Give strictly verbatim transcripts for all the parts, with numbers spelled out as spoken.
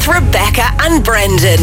with Rebecca and Brendan.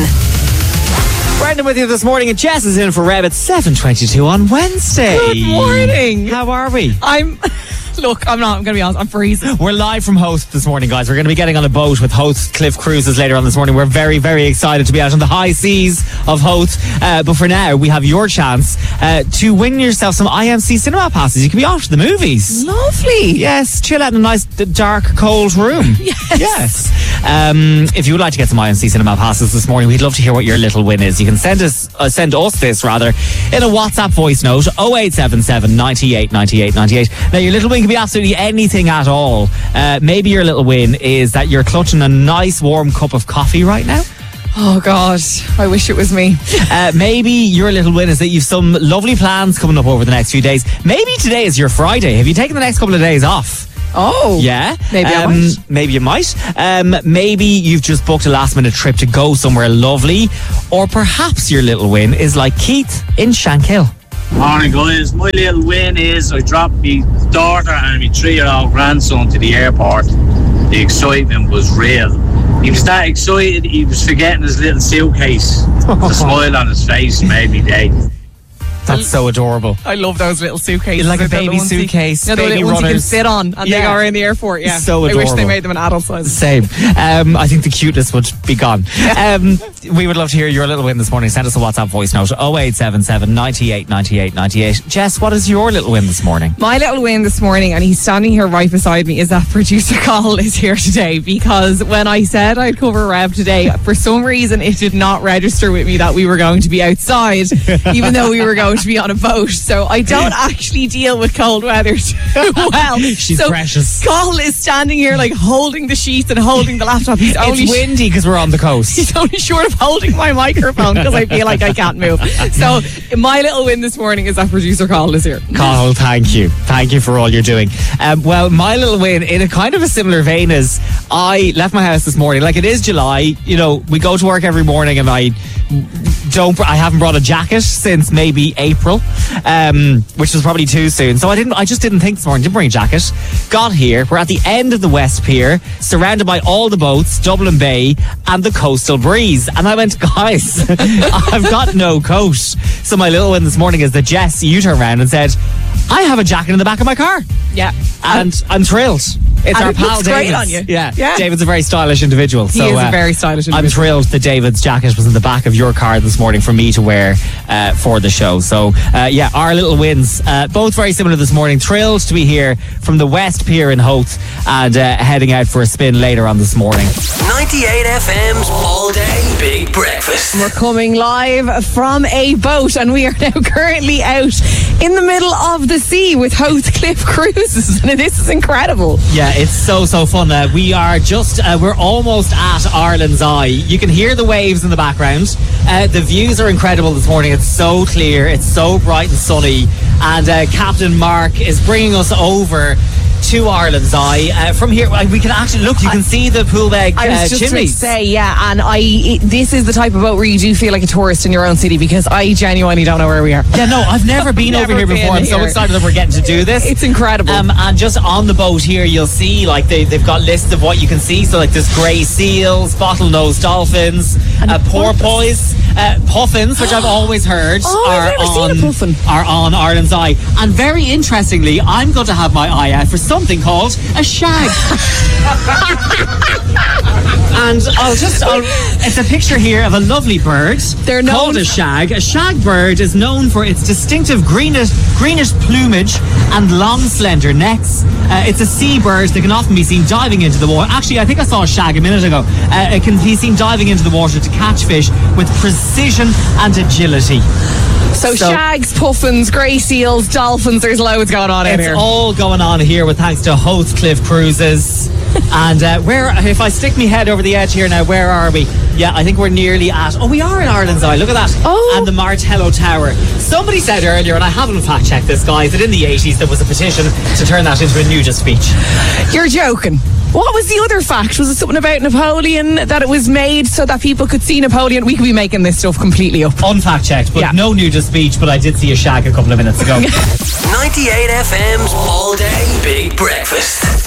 Brendan with you this morning, and Jess is in for Reb at seven twenty-two on Wednesday. Good morning. How are we? I'm... Look, I'm not, I'm going to be honest, I'm freezing. We're live from Host this morning, guys. We're going to be getting on a boat with Host Cliff Cruises later on this morning. We're very, very excited to be out on the high seas of Host. Uh, but for now, we have your chance uh, to win yourself some I M C cinema passes. You can be off to the movies. Lovely. Yes, chill out in a nice, d- dark, cold room. Yes. Yes. Um, if you would like to get some I M C cinema passes this morning, we'd love to hear what your little win is. You can send us, uh, send us this rather, in a WhatsApp voice note, oh eight seven seven, ninety-eight, ninety-eight, ninety-eight. Now, your little win can be absolutely anything at all. Uh, maybe your little win is that you're clutching a nice warm cup of coffee right now. Oh, God. I wish it was me. Uh, maybe your little win is that you've some lovely plans coming up over the next few days. Maybe today is your Friday. Have you taken the next couple of days off? Oh. Yeah. Maybe I um, might. Maybe you might. Um, maybe you've just booked a last minute trip to go somewhere lovely. Or perhaps your little win is like Keith in Shankill. Morning, guys. My little win is I dropped my daughter and my three-year-old grandson to the airport. The excitement was real. He was that excited, he was forgetting his little suitcase. The smile on his face made me day. That's so adorable. I love those little suitcases. Like a They're the baby ones you- suitcase, No, the baby little ones you can runners. sit on and Yeah. they are in the airport. Yeah. So I wish adorable. they made them an adult size. Same. Um, I think the cuteness would be gone. Um, we would love to hear your little win this morning. Send us a WhatsApp voice note, oh eight seven seven, ninety-eight, ninety-eight, ninety-eight. Jess, what is your little win this morning? My little win this morning, and he's standing here right beside me, is that producer Carl is here today, because when I said I'd cover Reb today, for some reason it did not register with me that we were going to be outside, even though we were going to be on a boat. So I don't actually deal with cold weather too well. She's so precious. Carl is standing here like holding the sheets and holding the laptop. He's only It's windy because we're on the coast. He's only short of holding my microphone because I feel like I can't move. So my little win this morning is that producer Carl is here. Carl, thank you. Thank you for all you're doing. Um, well, my little win, in a kind of a similar vein, is I left my house this morning. Like, it is July. You know, we go to work every morning and I don't, I haven't brought a jacket since maybe April, um, which was probably too soon. So I didn't, I just didn't think this morning, didn't bring a jacket. Got here, we're at the end of the West Pier, surrounded by all the boats, Dublin Bay, and the coastal breeze. And I went, guys, I've got no coat. So my little win this morning is that Jess, you turned around and said, I have a jacket in the back of my car. Yeah. And I'm thrilled. It's And our it pal looks great David's. on you. Yeah. Yeah. David's a very stylish individual. He so, is a uh, very stylish I'm individual. thrilled that David's jacket was in the back of your car this morning for me to wear uh, for the show. So, uh, yeah, our little wins, uh, both very similar this morning. Thrilled to be here from the West Pier in Howth and uh, heading out for a spin later on this morning. ninety-eight F M's All Day Big Breakfast. We're coming live from a boat, and we are now currently out in the middle of the sea with Howth Cliff Cruises, and this is incredible. Yeah, it's so, so fun. Uh, we are just, uh, we're almost at Ireland's Eye. You can hear the waves in the background. Uh, the views are incredible this morning. It's so clear. It's so bright and sunny. And uh, Captain Mark is bringing us over to Ireland's Eye. Uh, from here, uh, we can actually, look, you can see the Poolbeg I was uh, just going to chimneys. say, yeah, and I. It, this is the type of boat where you do feel like a tourist in your own city, because I genuinely don't know where we are. Yeah, no, I've never been Never over here been before. I'm so here. excited that we're getting to do this. It's incredible. Um, and just on the boat here, you'll see, like, they, they've got lists of what you can see. So, like, there's grey seals, bottlenose dolphins, uh, porpoise, uh, puffins, which I've always heard Oh, are, I've never seen on, a puffin. are on Ireland's Eye. And very interestingly, I'm going to have my eye out for something called a shag. And I'll just, I'll, it's a picture here of a lovely bird. They're known called a for- shag. A shag bird is known for its distinctive greenish, greenish plumage and long, slender necks. Uh, it's a seabird that can often be seen diving into the water. Actually, I think I saw a shag a minute ago. Uh, it can be seen diving into the water to catch fish with precision and agility. So, So- shags, puffins, grey seals, dolphins, there's loads going on in It's here. all going on here with thanks to Howth Cliff Cruises. And uh, where, if I stick my head over the edge here now, where are we? Yeah, I think we're nearly at, oh, we are in Ireland's Eye, look at that. Oh. And the Martello Tower. Somebody said earlier, and I haven't fact checked this, guys, that in the eighties there was a petition to turn that into a nudist speech. You're joking. What was the other fact? Was it something about Napoleon, that it was made so that people could see Napoleon? We could be making this stuff completely up. Unfact checked, but Yeah. no nudist speech, but I did see a shag a couple of minutes ago. ninety-eight F M's All Day Big Breakfast.